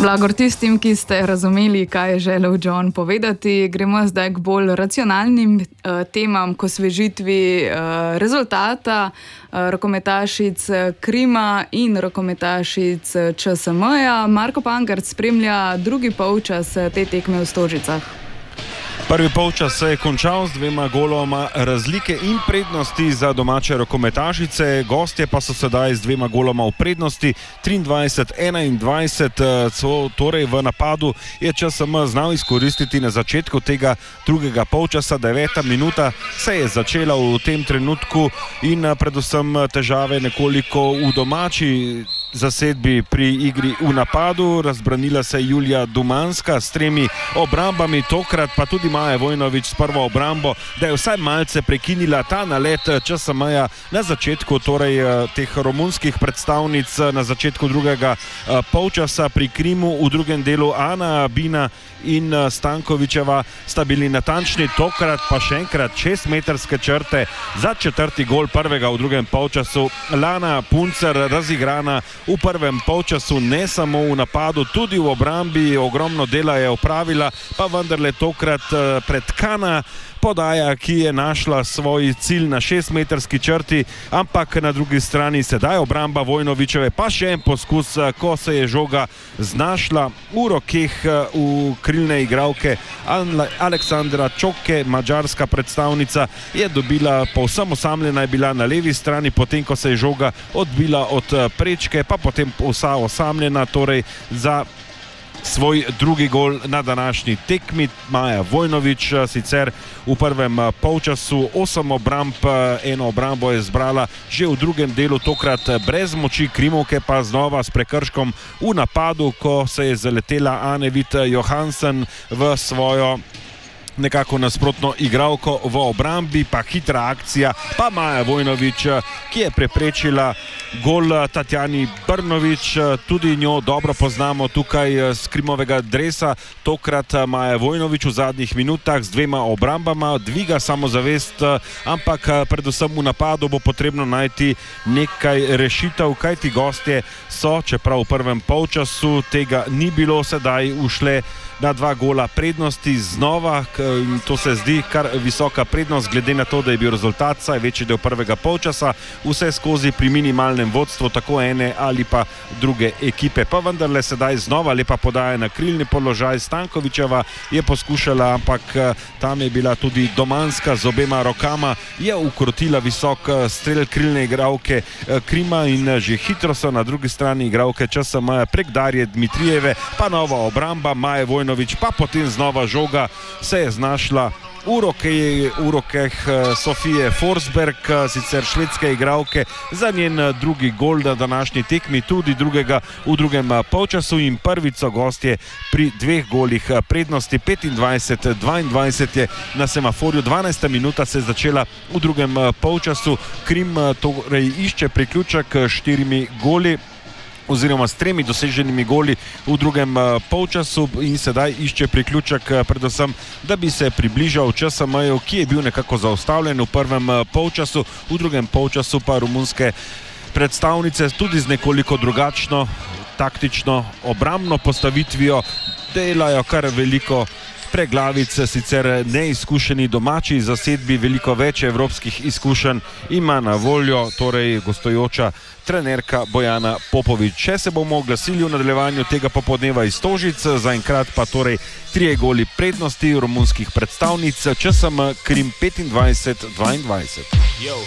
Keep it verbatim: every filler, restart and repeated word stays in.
Blagor tistim, ki ste razumeli, kaj je želel John povedati, gremo zdaj k bolj racionalnim uh, temam, k osvežitvi uh, rezultata uh, rokometašic Krima in rokometašic Č S M-ja. Marko Pankrt spremlja drugi polčas te tekme v Stožicah. Prvi polčas se je končal z dvema goloma razlike in prednosti za domače rokometašice, gostje pa so sedaj z dvema goloma v prednosti, triindvajset enaindvajset, torej v napadu je Č S M znal izkoristiti na začetku tega drugega polčasa. Deveta minuta se je začela v tem trenutku in predvsem težave nekoliko v domači zasedbi pri igri v napadu. Razbranila se je Julija Dumanska s tremi obrambami, tokrat pa tudi Maja Vojnović s prvo obrambo, da je vsaj malce prekinila ta nalet Č S M-ja na začetku, torej teh romunskih predstavnic na začetku drugega polčasa. Pri Krimu v drugem delu Ana Bina in Stankovičeva sta bili natančni, tokrat pa še enkrat šestmetrske črte za četrti gol prvega v drugem polčasu. Lana Puncer razigrana v prvem polčasu, ne samo v napadu, tudi v obrambi, ogromno dela je opravila, pa vendarle tokrat pretkana podaja, ki je našla svoj cilj na šestmetrski črti, ampak na drugi strani sedaj obramba Vojnovićeve, pa še en poskus, ko se je žoga znašla v rokeh v krilne igralke Aleksandra Čoke. Madžarska predstavnica je dobila, povsem osamljena je bila na levi strani, potem ko se je žoga odbila od prečke, pa potem vsa osamljena, torej za svoj drugi gol na današnji tekmi. Maja Vojnović sicer v prvem polčasu osem obramb, eno obrambo je zbrala že v drugem delu, tokrat brez moči Krimovke, pa znova s prekrškom v napadu, ko se je zaletela Anne-Vit Johansen v svojo nekako nasprotno igralko v obrambi, pa hitra akcija, pa Maja Vojnović, ki je preprečila gol Tatjani Brnović. Tudi njo dobro poznamo tukaj z Krimovega dresa. Tokrat Maja Vojnović v zadnjih minutah z dvema obrambama dviga samozavest, ampak predvsem v napadu bo potrebno najti nekaj rešitev, kajti gostje so, čeprav v prvem polčasu tega ni bilo, sedaj ušle na dva gola prednosti znova, in to se zdi kar visoka prednost, glede na to, da je bil rezultat saj večji del prvega polčasa vse skozi pri minimalnem vodstvu tako ene ali pa druge ekipe. Pa vendarle sedaj znova lepa podaja na krilni položaj. Stankovičeva je poskušala, ampak tam je bila tudi Domanska z obema rokama, je ukrotila visok strel krilne igralke Krima in že hitro so na drugi strani igralke Č S M prek Darje Dmitrijeve, pa nova obramba Maje Vojnović, pa potem znova žoga se je znašla v rokeh, v rokeh Sofije Forsberg, sicer švedske igralke, za njen drugi gol na današnji tekmi, tudi drugega v drugem polčasu, in prvico gostje pri dveh golih prednosti. Petindvajset dvaindvajset je na semaforju, dvanajsta minuta se je začela v drugem polčasu. Krim torej išče priključek s štirimi goli oziroma s tremi doseženimi goli v drugem polčasu in sedaj išče priključek predvsem, da bi se približal Č S M-ju, ki je bil nekako zaustavljen v prvem polčasu. V drugem polčasu pa romunske predstavnice tudi z nekoliko drugačno taktično obrambno postavitvijo delajo kar veliko preglavic, sicer neizkušeni domači zasedbi, veliko več evropskih izkušenj ima na voljo, torej gostujoča trenerka Bojana Popović. Če se bomo oglasili v nadaljevanju tega popoldneva iz Stožic, zaenkrat pa torej trije goli prednosti romunskih predstavnic, Č S M Krim petindvajset dvaindvajset.